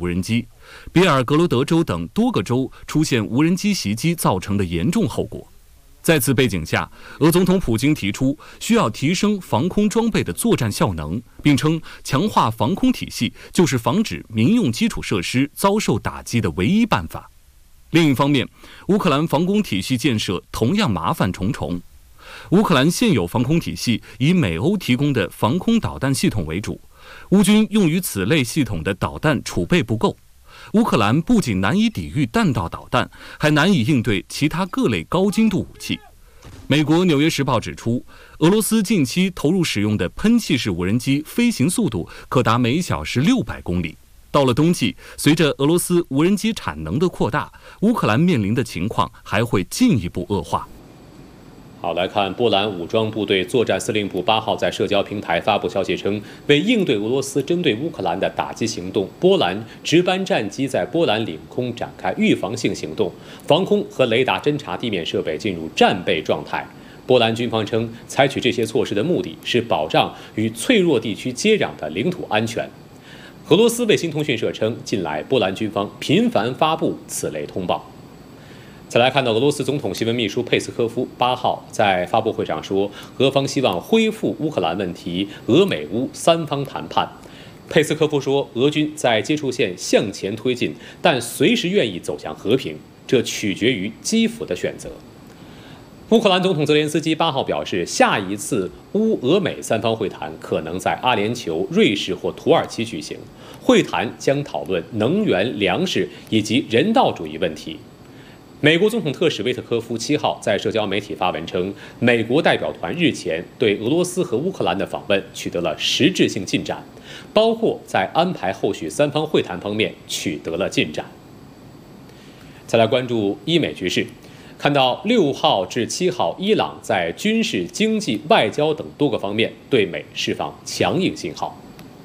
无人机，比尔格罗德州等多个州出现无人机袭击造成的严重后果。在此背景下，俄总统普京提出需要提升防空装备的作战效能，并称强化防空体系就是防止民用基础设施遭受打击的唯一办法。另一方面，乌克兰防空体系建设同样麻烦重重。乌克兰现有防空体系以美欧提供的防空导弹系统为主，乌军用于此类系统的导弹储备不够。乌克兰不仅难以抵御弹道导弹，还难以应对其他各类高精度武器。美国《纽约时报》指出，俄罗斯近期投入使用的喷气式无人机飞行速度可达每小时600公里。到了冬季，随着俄罗斯无人机产能的扩大，乌克兰面临的情况还会进一步恶化。 好，来看波兰武装部队作战司令部8号在社交平台发布消息称，为应对俄罗斯针对乌克兰的打击行动，波兰值班战机在波兰领空展开预防性行动，防空和雷达侦察地面设备进入战备状态。波兰军方称，采取这些措施的目的是保障与脆弱地区接壤的领土安全。俄罗斯卫星通讯社称，近来波兰军方频繁发布此类通报。再来看到俄罗斯总统新闻秘书佩斯科夫8号在发布会上说，俄方希望恢复乌克兰问题俄美乌3方谈判。佩斯科夫说，俄军在接触线向前推进，但随时愿意走向和平，这取决于基辅的选择。乌克兰总统泽连斯基8号表示，下一次乌俄美3方会谈可能在阿联酋、瑞士或土耳其举行，会谈将讨论能源、粮食以及人道主义问题。美国总统特使威特科夫7号在社交媒体发文称，美国代表团日前对俄罗斯和乌克兰的访问取得了实质性进展，包括在安排后续3方会谈方面取得了进展。再来关注伊美局势，看到6号至7号，伊朗在军事、经济、外交等多个方面对美释放强硬信号。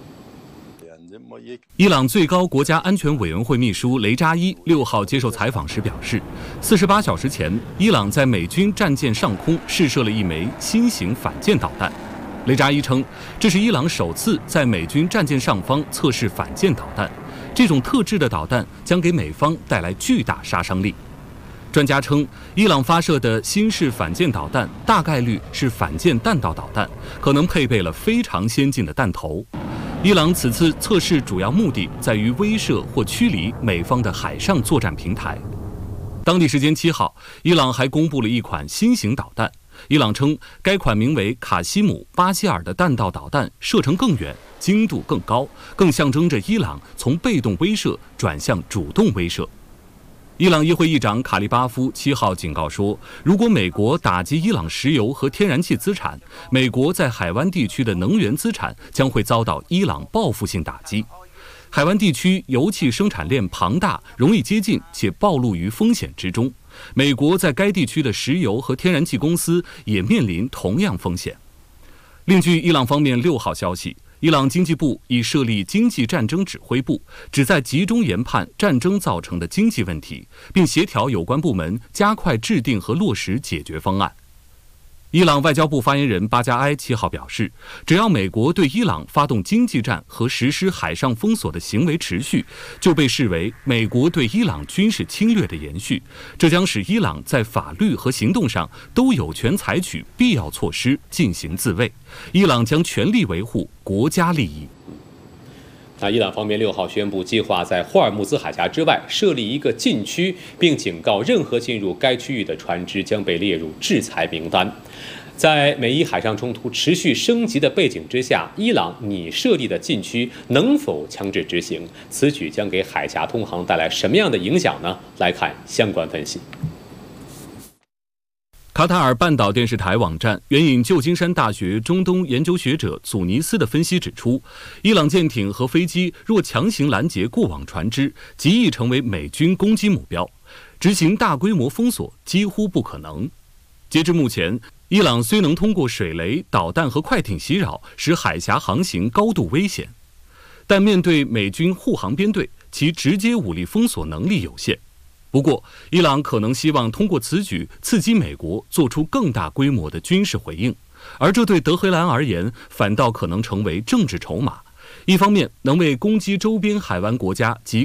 伊朗最高国家安全委员会秘书雷扎伊6号接受采访时表示，48小时前，伊朗在美军战舰上空试射了一枚新型反舰导弹。雷扎伊称，这是伊朗首次在美军战舰上方测试反舰导弹，这种特制的导弹将给美方带来巨大杀伤力。专家称，伊朗发射的新式反舰导弹大概率是反舰弹道导弹，可能配备了非常先进的弹头。伊朗此次测试主要目的在于威慑或驱离美方的海上作战平台。当地时间7号，伊朗还公布了一款新型导弹。伊朗称，该款名为卡西姆·巴希尔的弹道导弹射程更远，精度更高，更象征着伊朗从被动威慑转向主动威慑。伊朗议会议长卡利巴夫7号警告说，如果美国打击伊朗石油和天然气资产，美国在海湾地区的能源资产将会遭到伊朗报复性打击。海湾地区油气生产链庞大，容易接近且暴露于风险之中。美国在该地区的石油和天然气公司也面临同样风险。另据伊朗方面6号消息，伊朗经济部已设立经济战争指挥部，旨在集中研判战争造成的经济问题，并协调有关部门加快制定和落实解决方案。伊朗外交部发言人巴加埃7号表示，只要美国对伊朗发动经济战和实施海上封锁的行为持续，就被视为美国对伊朗军事侵略的延续，这将使伊朗在法律和行动上都有权采取必要措施进行自卫。伊朗将全力维护国家利益。 伊朗方面6号宣布，计划在霍尔木兹海峡之外设立一个禁区，并警告任何进入该区域的船只将被列入制裁名单。在美伊海上冲突持续升级的背景之下，伊朗拟设立的禁区能否强制执行？此举将给海峡通航带来什么样的影响呢？来看相关分析。 卡塔尔半岛电视台网站援引旧金山大学中东研究学者祖尼斯的分析指出，伊朗舰艇和飞机若强行拦截过往船只，极易成为美军攻击目标，执行大规模封锁几乎不可能。截至目前，伊朗虽能通过水雷、导弹和快艇袭扰，使海峡航行高度危险，但面对美军护航编队，其直接武力封锁能力有限。不过，伊朗可能希望通过此举刺激美国做出更大规模的军事回应，而这对德黑兰而言反倒可能成为政治筹码。一方面能为攻击周边海湾国家及